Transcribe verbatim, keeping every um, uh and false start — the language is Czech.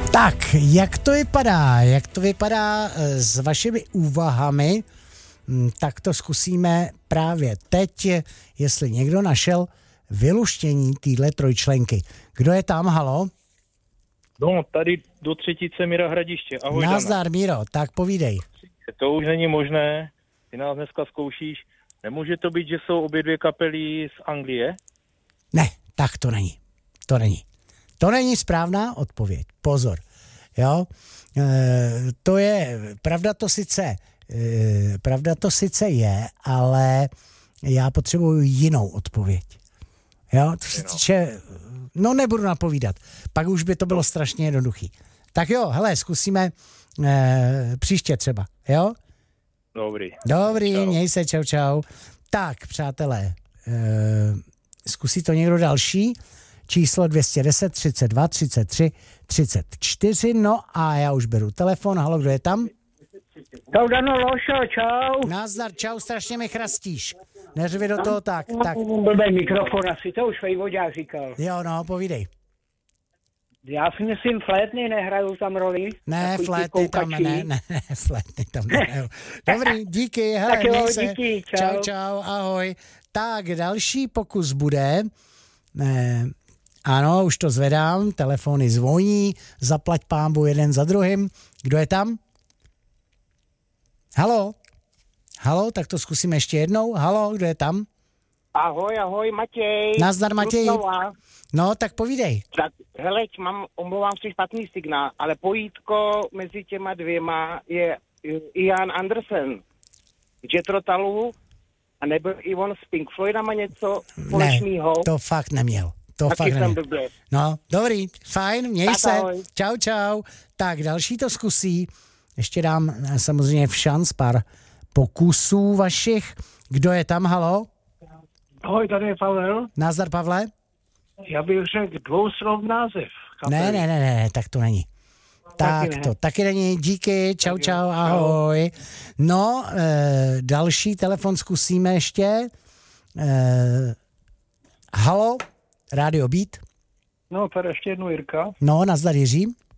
Tak, jak to vypadá? Jak to vypadá s vašimi úvahami? Tak to zkusíme právě teď, jestli někdo našel vyluštění téhle trojčlenky. Kdo je tam, halo? No, tady do třetice Míra Hradiště. Ahoj, Nazdar, Dana. Míro, tak povídej. To už není možné, ty nás dneska zkoušíš. Nemůže to být, že jsou obě dvě kapely z Anglie? Ne, tak to není. To není. To není správná odpověď. Pozor. Jo? E, to je, pravda to sice, e, pravda to sice je, ale já potřebuju jinou odpověď. Jo? To se týče, no nebudu napovídat. Pak už by to bylo strašně jednoduchý. Tak jo, hele, zkusíme e, příště třeba, jo? Dobrý. Dobrý, čau. Měj se, čau, čau. Tak, přátelé, e, zkusí to někdo další? Číslo dvě stě deset, třicet dva, třicet tři, třicet čtyři, no a já už beru telefon, halo, kdo je tam? Čau, Dano, Lošo, čau. Nazdar, čau, strašně mi chrastíš. Neřvi do toho tak, tak. Blbej mikrofon, asi to už Fejvodák říkal. Jo, no, povídej. Já si myslím, flétny nehrajou tam roli. Ne, Takový flétny ty tam, koukači. ne, ne, ne, flétny tam ne. Dobrý, díky, hele, Tak jo, měj se. díky, čau. Čau, čau, ahoj. Tak, další pokus bude. Eh, ano, už to zvedám, telefony zvoní, zaplať pánbu jeden za druhým. Kdo je tam? Halo? Halo, tak to zkusím ještě jednou. Halo, kdo je tam? Ahoj, ahoj, Matěj. Nazdar, Matěj. Ruslova. No, tak povídej. Tak, heleď, mám, omlouvám se, špatný signál, ale pojítko mezi těma dvěma je Ian Anderson, Jethro Tull, a nebyl i on s Pink Floydama něco společného. Ne, to fakt neměl. To Taky fakt jsem neměl. blbě. No, dobrý, fajn, měj Tak se. ahoj. Čau, čau. Tak, další to zkusí. Ještě dám eh, samozřejmě v šanc pár pokusů vašich. Kdo je tam, halo? Ahoj, tady je Pavel. Nazdar, Pavle? Já bych řekl dvouslov název. kapely. Ne, ne, ne, ne, tak to není. Tak ne. to taky není, díky, čau, Tak jo, čau, ahoj. No, e, další telefon zkusíme ještě. E, halo, Rádio Beat. No, tady ještě jednou Jirka. No, nazdar Jiří.